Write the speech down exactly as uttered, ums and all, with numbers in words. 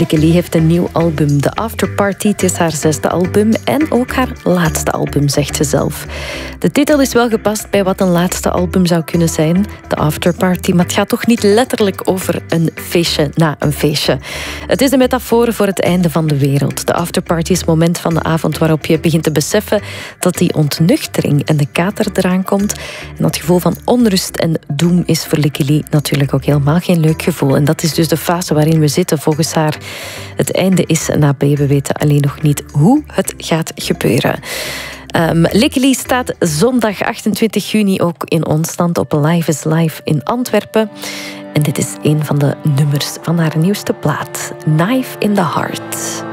Lieke Lee heeft een nieuw album, The Afterparty. Het is haar zesde album en ook haar laatste album, zegt ze zelf. De titel is wel gepast bij wat een laatste album zou kunnen zijn, The Afterparty, maar het gaat toch niet letterlijk over een feestje na een feestje. Het is een metafoor voor het einde van de wereld. De afterparty is het moment van de avond waarop je begint te beseffen dat die ontnuchtering en de kater eraan komt. En dat gevoel van onrust en doem is voor Lieke Lee natuurlijk ook helemaal geen leuk gevoel. En dat is dus de fase waarin we zitten volgens haar. Het einde is nabij, we weten alleen nog niet hoe het gaat gebeuren. Um, Lieke Lee staat zondag achtentwintig juni ook in Onstand op Live is Live in Antwerpen. En dit is een van de nummers van haar nieuwste plaat, Knife in the Heart.